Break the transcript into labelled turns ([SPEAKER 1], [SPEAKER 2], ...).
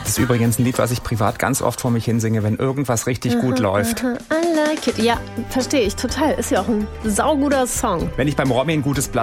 [SPEAKER 1] Das ist übrigens ein Lied, was ich privat ganz oft vor mich hinsinge, wenn irgendwas richtig gut läuft.
[SPEAKER 2] I like it. Ja, verstehe ich total. Ist ja auch ein sauguter Song.
[SPEAKER 1] Wenn ich beim Romy ein gutes Blatt